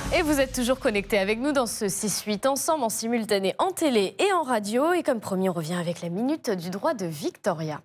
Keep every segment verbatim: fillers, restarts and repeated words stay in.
Et vous êtes toujours connectés avec nous dans ce six huit ensemble, en simultané en télé et en radio. Et comme promis, on revient avec la minute du droit de Victoria.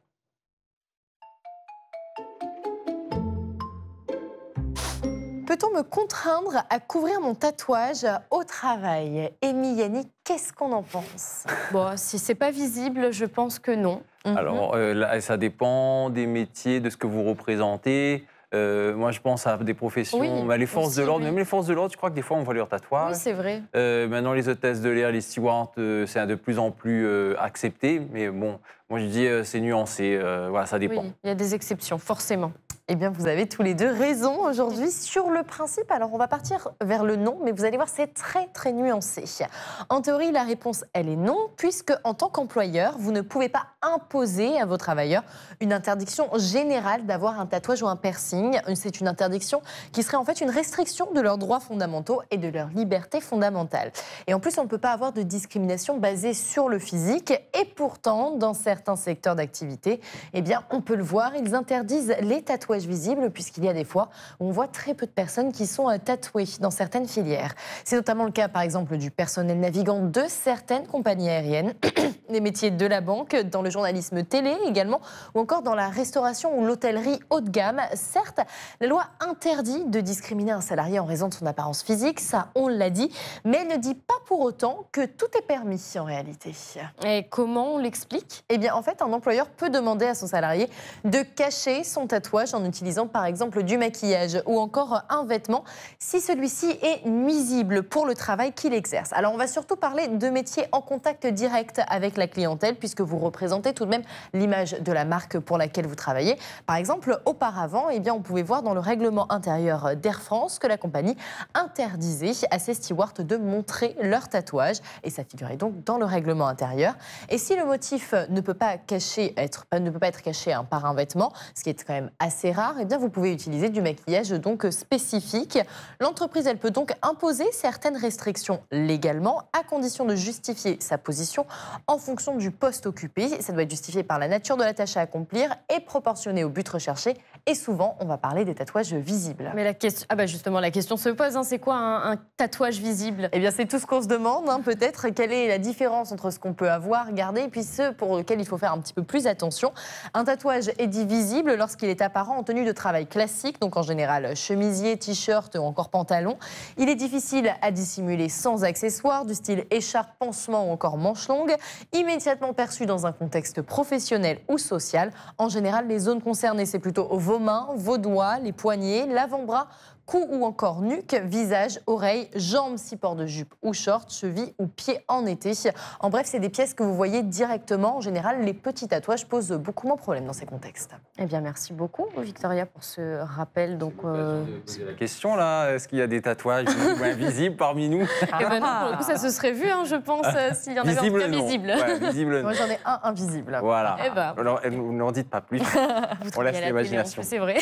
Peut-on me contraindre à couvrir mon tatouage au travail? Amy, Yannick, qu'est-ce qu'on en pense? Bon, si c'est pas visible, je pense que non. Alors, euh, là, ça dépend des métiers, de ce que vous représentez. Euh, moi, je pense à des professions, Oui, bah, les forces aussi, de l'ordre. oui. Même les forces de l'ordre, je crois que des fois, on voit leur tatouage. Oui, c'est vrai. Euh, maintenant, les hôtesses de l'air, les stewards, euh, c'est de plus en plus euh, accepté. Mais bon, moi, je dis, euh, c'est nuancé. Euh, voilà, ça dépend. Oui, il y a des exceptions, forcément. Eh bien, vous avez tous les deux raison aujourd'hui sur le principe. Alors, on va partir vers le non, mais vous allez voir, c'est très, très nuancé. En théorie, la réponse, elle est non, puisque en tant qu'employeur, vous ne pouvez pas imposer à vos travailleurs une interdiction générale d'avoir un tatouage ou un piercing. C'est une interdiction qui serait en fait une restriction de leurs droits fondamentaux et de leur liberté fondamentale. Et en plus, on ne peut pas avoir de discrimination basée sur le physique. Et pourtant, dans certains secteurs d'activité, eh bien, on peut le voir, ils interdisent les tatouages visibles, puisqu'il y a des fois où on voit très peu de personnes qui sont tatouées dans certaines filières. C'est notamment le cas, par exemple, du personnel navigant de certaines compagnies aériennes, les métiers de la banque, dans le journalisme télé également, ou encore dans la restauration ou l'hôtellerie haut de gamme. Certes, la loi interdit de discriminer un salarié en raison de son apparence physique, ça on l'a dit, mais elle ne dit pas pour autant que tout est permis en réalité. Et comment on l'explique? Eh bien, en fait, un employeur peut demander à son salarié de cacher son tatouage en utilisant par exemple du maquillage ou encore un vêtement si celui-ci est nuisible pour le travail qu'il exerce. Alors on va surtout parler de métiers en contact direct avec la clientèle puisque vous représentez tout de même l'image de la marque pour laquelle vous travaillez. Par exemple, auparavant, eh bien, on pouvait voir dans le règlement intérieur d'Air France que la compagnie interdisait à ses stewards de montrer leur tatouage et ça figurait donc dans le règlement intérieur. Et si le motif ne peut pas, cacher, être, ne peut pas être caché hein, par un vêtement, ce qui est quand même assez rare, eh bien vous pouvez utiliser du maquillage donc spécifique. L'entreprise, elle peut donc imposer certaines restrictions légalement, à condition de justifier sa position en fonction du poste occupé. Ça doit être justifié par la nature de la tâche à accomplir et proportionné au but recherché. Et souvent, on va parler des tatouages visibles. Mais la question, ah bah justement, la question se pose, hein, c'est quoi un, un tatouage visible? Eh bien, c'est tout ce qu'on se demande, hein, peut-être. Quelle est la différence entre ce qu'on peut avoir, garder, et puis ceux pour lesquels il faut faire un petit peu plus attention. Un tatouage est dit visible lorsqu'il est apparent en tenue de travail classique, donc en général chemisier, t-shirt ou encore pantalon. Il est difficile à dissimuler sans accessoires, du style écharpe, pansement ou encore manche longue, immédiatement perçu dans un contexte professionnel ou social. En général, les zones concernées, c'est plutôt vos mains, vos doigts, les poignets, l'avant-bras, cou ou encore nuque, visage, oreilles, jambes si port de jupe ou short, chevilles ou pieds en été. En bref, c'est des pièces que vous voyez directement. En général, les petits tatouages posent beaucoup moins de problèmes dans ces contextes. Eh bien, merci beaucoup, Victoria, pour ce rappel. Donc, euh... La question là, est-ce qu'il y a des tatouages visibles ou invisibles parmi nous? Eh ben non, pour le coup, ça se serait vu, hein, je pense, euh, s'il y en avait Visible, en tout cas non. visible. Ouais, visible, non. Moi, j'en ai un invisible. Voilà. Eh ben. Alors, n'en dites pas plus. Vous On laisse travaillez à la télé, l'imagination. en plus, c'est vrai.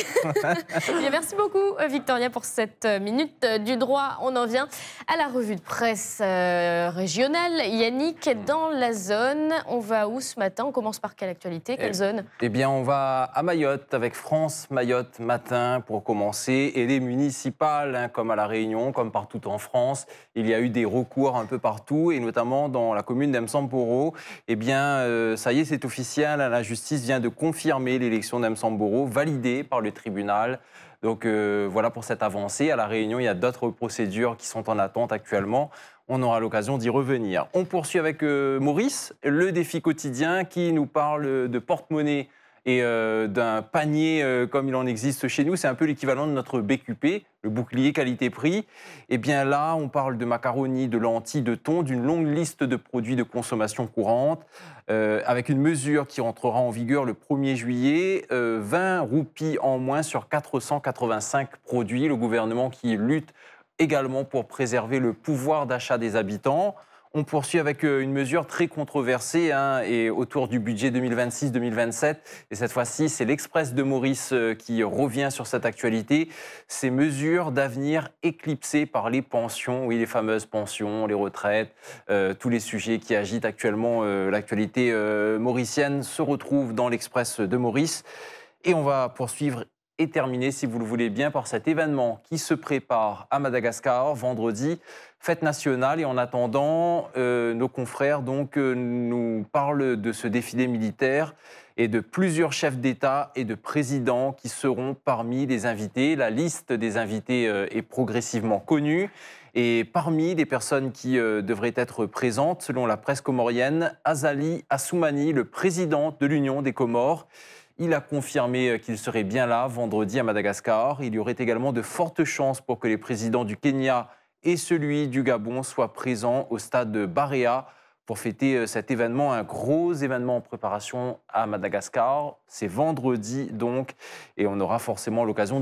Eh bien, merci beaucoup, Victoria, pour cette minute du droit. On en vient à la revue de presse euh, régionale. Yannick, dans la zone, on va où ce matin? On commence par quelle actualité? Quelle Eh, zone? Eh bien, on va à Mayotte avec France Mayotte matin pour commencer. Et les municipales, hein, comme à La Réunion, comme partout en France, il y a eu des recours un peu partout, et notamment dans la commune d'Msamboro. Eh bien, euh, ça y est, c'est officiel. La justice vient de confirmer l'élection d'Msamboro, validée par le tribunal. Donc euh, voilà pour cette avancée. À La Réunion, il y a d'autres procédures qui sont en attente actuellement. On aura l'occasion d'y revenir. On poursuit avec euh, Maurice, le défi quotidien qui nous parle de porte-monnaie et euh, d'un panier euh, comme il en existe chez nous. C'est un peu l'équivalent de notre B Q P, le bouclier qualité-prix. Et bien là, on parle de macaroni, de lentilles, de thon, d'une longue liste de produits de consommation courante, euh, avec une mesure qui entrera en vigueur le premier juillet, euh, vingt roupies en moins sur quatre cent quatre-vingt-cinq produits. Le gouvernement qui lutte également pour préserver le pouvoir d'achat des habitants. On poursuit avec une mesure très controversée hein, et autour du budget deux mille vingt-six deux mille vingt-sept. Et cette fois-ci, c'est l'Express de Maurice qui revient sur cette actualité. Ces mesures d'avenir éclipsées par les pensions, oui, les fameuses pensions, les retraites, euh, tous les sujets qui agitent actuellement euh, l'actualité euh, mauricienne se retrouvent dans l'Express de Maurice. Et on va poursuivre et terminer, si vous le voulez bien, par cet événement qui se prépare à Madagascar, vendredi, fête nationale. Et en attendant, euh, nos confrères donc, euh, nous parlent de ce défilé militaire et de plusieurs chefs d'État et de présidents qui seront parmi les invités. La liste des invités euh, est progressivement connue. Et parmi les personnes qui euh, devraient être présentes, selon la presse comorienne, Azali Assoumani, le président de l'Union des Comores, il a confirmé qu'il serait bien là vendredi à Madagascar. Il y aurait également de fortes chances pour que les présidents du Kenya et celui du Gabon soient présents au stade de Barea pour fêter cet événement, un gros événement en préparation à Madagascar. C'est vendredi donc, et on aura forcément l'occasion